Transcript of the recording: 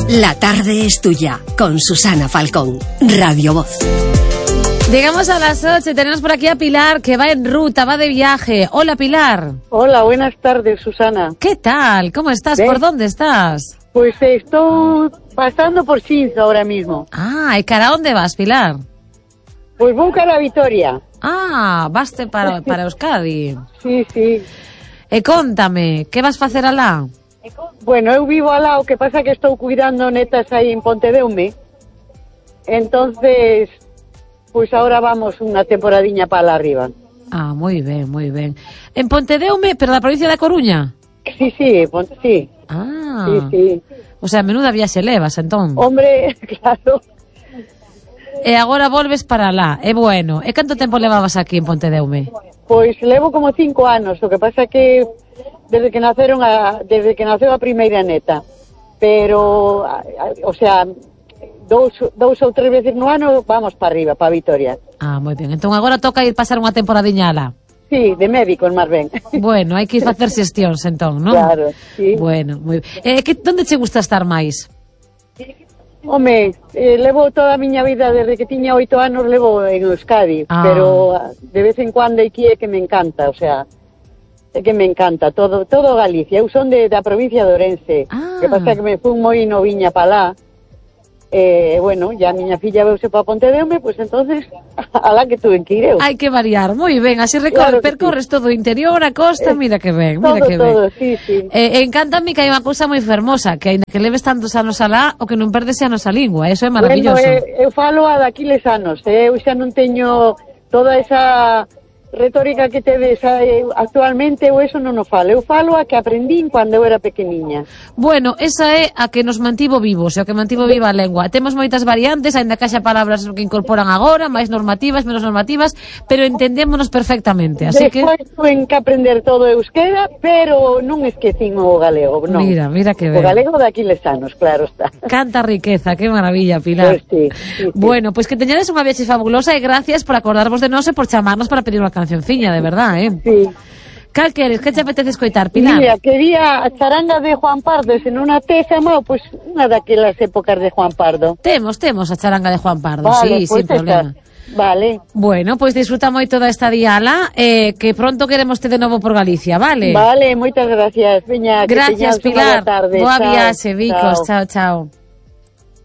La tarde es tuya, con Susana Falcón, Radio Voz. Llegamos a las 8 y tenemos por aquí a Pilar, que va en ruta, va de viaje. Hola, Pilar. Hola, buenas tardes, Susana. ¿Qué tal? ¿Cómo estás? ¿Ves? ¿Por dónde estás? Pues estoy pasando por Sins ahora mismo. Ah, ¿y cara a dónde vas, Pilar? Pues vou cara a Vitoria. Ah, vaste para Euskadi. Sí, sí. E contame, que vas facer alá? Bueno, eu vivo al lado, que pasa que estou cuidando netas aí en Pontedeume. Entonces, pues ahora vamos unha temporadiña para arriba. Ah, moi ben, moi ben. En Pontedeume, pero da provincia da Coruña? Sí, sí, sí. Ah, Sí, sí. O sea, menuda viaxe levas, entón. Hombre, claro. E agora volves para lá, é bueno. E canto tempo levabas aquí en Pontedeume? Pois levo como 5 anos, o que pasa que desde que naceu a primeira neta. Pero, o sea, dous ou tres veces no ano vamos para arriba, para Vitoria. Ah, moi ben. Entón agora toca ir pasar unha temporadiña alá. Sí, de médicos máis ben. Bueno, hai que ir facer xestións, entón, non? Claro, sí. Bueno, moi ben. Donde che gusta estar máis? Home, levo toda a miña vida, desde que tiña 8 anos, levo en Euskadi, pero de vez en cuando aquí é que me encanta, o sea, é que me encanta, todo Galicia. Eu son da provincia de Ourense, que pasa que me fui moi noviña para lá, bueno, ya a miña filla veuse para Pontedeume, pues entonces, alá que tuve que ir eu. Hai que variar, moi ben, así percorres todo o interior, a costa, mira que ben, mira que ben. Todo, sí, sí. Encántame que hai unha cousa moi fermosa, que aínda que leves tantos anos alá, o que non perdes é a nosa lingua, eso é maravilloso. Bueno, eu falo a daquiles anos, eu xa non teño toda esa retórica que tedes actualmente, eu eso non o falo. Eu falo a que aprendín cando eu era pequeniña. Bueno, esa é a que nos mantivo vivos, e o que mantivo viva a lengua. Temos moitas variantes, aínda que haxa palabras que incorporan agora, máis normativas, menos normativas, pero entendémonos perfectamente. Así Despois tuve que aprender todo euskera, pero non esquecín o galego, non. Mira que ben. O galego daquiles anos, claro está. Canta riqueza, que maravilla, Pilar. Pues sí. Bueno, pues que teñades unha viaxe fabulosa e gracias por acordarvos de nós e por chamarnos para pedir unha cancionciña, de verdad, Sí. Cal queres? Que te apetece escoitar, Pilar? Mira, quería a charanga de Juan Pardo, se non a tes amado, pois unha daquelas épocas de Juan Pardo. Temos a charanga de Juan Pardo, Vale, sí, pues sin problema. Vale. Bueno, pois disfruta moito da estadiala, que pronto queremos te de novo por Galicia, vale? Vale, moitas gracias. Veña, gracias, que Pilar. Boa tarde. Boa viaxe, Vicos. Chao, chao.